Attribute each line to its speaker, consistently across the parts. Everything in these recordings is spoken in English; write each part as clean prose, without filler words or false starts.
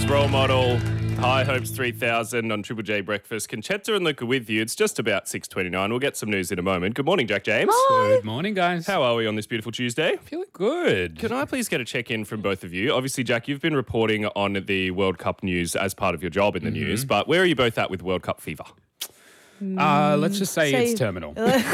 Speaker 1: Australia's role model. High Hopes 3000 on Triple J Breakfast. Conchetta and Luca with you. It's just about 6:29. We'll get some news in a moment. Good morning, Jack James.
Speaker 2: Good morning, guys.
Speaker 1: How are we on this beautiful Tuesday?
Speaker 2: Feeling good.
Speaker 1: Can I please get a check-in from both of you? Obviously, Jack, you've been reporting on the World Cup news as part of your job in the news, but where are you both at with World Cup fever?
Speaker 2: Let's just say it's terminal.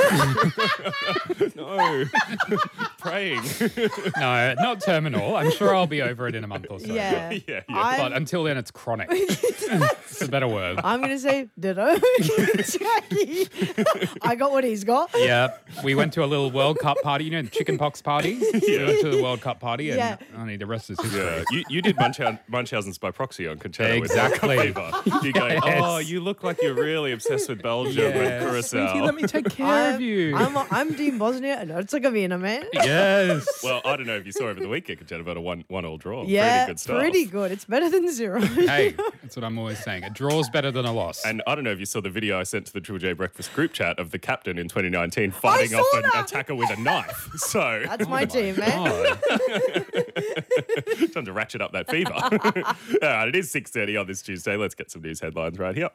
Speaker 1: No. Praying.
Speaker 2: No, not terminal. I'm sure I'll be over it in a month or so.
Speaker 3: Yeah.
Speaker 1: Yeah.
Speaker 2: But until then, it's chronic. It's a better word.
Speaker 3: I'm going to say ditto. Jackie. I got what he's got.
Speaker 2: Yeah, we went to a little World Cup party, you know, the chicken pox party. We went to the World Cup party, and
Speaker 3: Yeah.
Speaker 2: honey, the rest is history.
Speaker 1: Yeah. You did Munchausen's by proxy on Conchetta
Speaker 2: Exactly.
Speaker 1: with World Cup fever. You go, oh, you look like you're really obsessed with Belgium and
Speaker 2: Sweetie,
Speaker 1: Curacao.
Speaker 2: let me take care of you.
Speaker 3: I'm Team Bosnia and Herzegovina, man.
Speaker 2: Yes.
Speaker 1: Well, I don't know if you saw over the weekend, Conchetta, but a one-all draw.
Speaker 3: Yeah,
Speaker 1: Pretty good stuff.
Speaker 3: pretty good. It's better than zero.
Speaker 2: Hey, that's what I'm always saying. A draw's better than a loss.
Speaker 1: And I don't know if you saw the video I sent to the Triple J Breakfast group chat of the captain in 2019 fighting off
Speaker 3: saw
Speaker 1: an
Speaker 3: that.
Speaker 1: attacker with a knife. So
Speaker 3: That's my team, man.
Speaker 2: God.
Speaker 1: time to ratchet up that fever. All right, it is 6:30 on this Tuesday. Let's get some news headlines right here.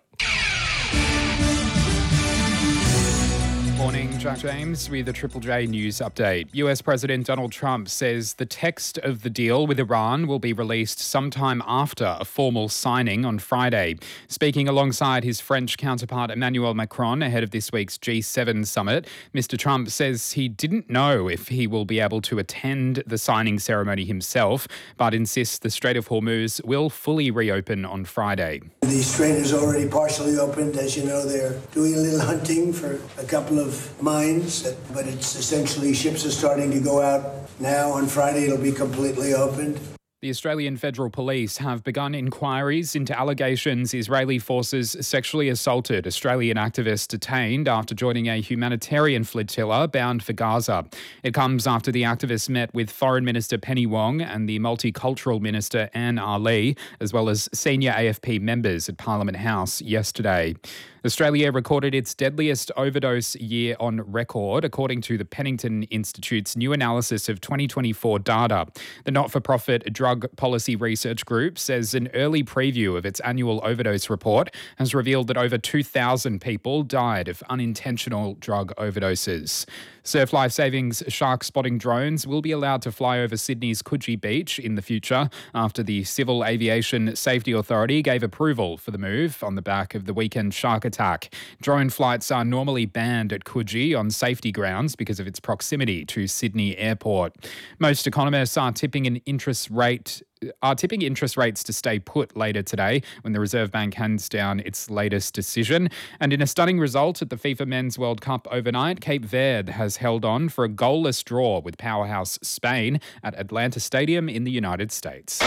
Speaker 2: Morning, Jack James with a Triple J news update. US President Donald Trump says the text of the deal with Iran will be released sometime after a formal signing on Friday. Speaking alongside his French counterpart Emmanuel Macron ahead of this week's G7 summit, Mr. Trump says he didn't know if he will be able to attend the signing ceremony himself, but insists the Strait of Hormuz will fully reopen on Friday.
Speaker 4: The strait is already partially opened. As you know, they're doing a little hunting for a couple of mines, but it's essentially ships are starting to go out now. On Friday, it'll be completely opened.
Speaker 2: The Australian Federal Police have begun inquiries into allegations Israeli forces sexually assaulted Australian activists detained after joining a humanitarian flotilla bound for Gaza. It comes after the activists met with Foreign Minister Penny Wong and the Multicultural Minister Anne Ali, as well as senior AFP members at Parliament House yesterday. Australia recorded its deadliest overdose year on record, according to the Pennington Institute's new analysis of 2024 data. The not-for-profit Drug Policy Research Group says an early preview of its annual overdose report has revealed that over 2,000 people died of unintentional drug overdoses. Surf Life Saving's shark spotting drones will be allowed to fly over Sydney's Coogee Beach in the future after the Civil Aviation Safety Authority gave approval for the move on the back of the weekend shark attack. Drone flights are normally banned at Coogee on safety grounds because of its proximity to Sydney Airport. Most economists are tipping interest rates to stay put later today when the Reserve Bank hands down its latest decision. And in a stunning result at the FIFA Men's World Cup overnight, Cape Verde has held on for a goalless draw with powerhouse Spain at Atlanta Stadium in the United States.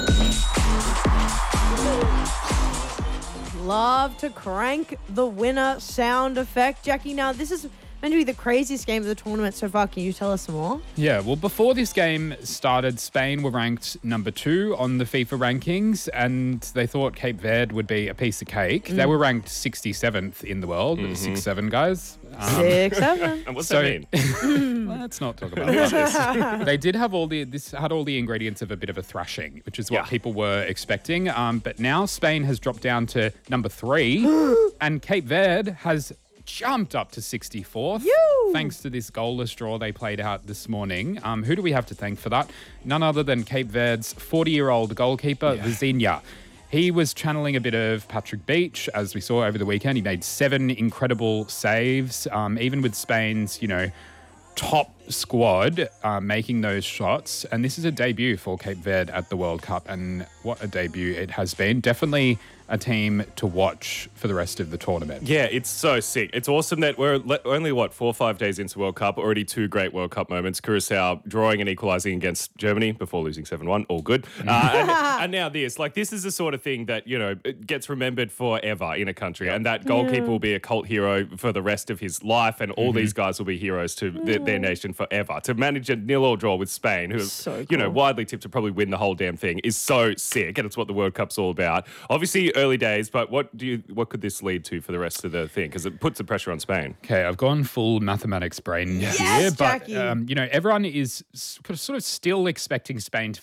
Speaker 3: Love to crank the winner sound effect. Jackie, now this is meant to be the craziest game of the tournament so far. Can you tell us some more?
Speaker 2: Yeah, well, before this game started, Spain were ranked number 2 on the FIFA rankings, and they thought Cape Verde would be a piece of cake. They were ranked 67th in the world, 6'7", guys.
Speaker 3: 6'7".
Speaker 1: And what's that mean?
Speaker 2: Let's not talk about that. They did have this had all the ingredients of a bit of a thrashing, which is what people were expecting. But now Spain has dropped down to number 3, and Cape Verde has jumped up to 64th, thanks to this goalless draw they played out this morning. Who do we have to thank for that? None other than Cape Verde's 40-year-old goalkeeper, Vizinha. He was channeling a bit of Patrick Beach, as we saw over the weekend. He made 7 incredible saves, even with Spain's, top squad making those shots. And this is a debut for Cape Verde at the World Cup, and what a debut it has been. Definitely a team to watch for the rest of the tournament.
Speaker 1: Yeah, it's so sick. It's awesome that we're only, 4 or 5 days into World Cup, already 2 great World Cup moments. Curacao drawing and equalising against Germany before losing 7-1, all good. And now this. This is the sort of thing that, it gets remembered forever in a country. And that goalkeeper will be a cult hero for the rest of his life, and all these guys will be heroes to their nation forever. To manage a 0-0 draw with Spain, who is,
Speaker 3: so cool.
Speaker 1: Widely tipped to probably win the whole damn thing, is so sick, and it's what the World Cup's all about. Obviously, early days, but what could this lead to for the rest of the thing? Because it puts the pressure on Spain.
Speaker 2: Okay, I've gone full mathematics brain here, but
Speaker 3: Jackie.
Speaker 2: everyone is sort of still expecting Spain to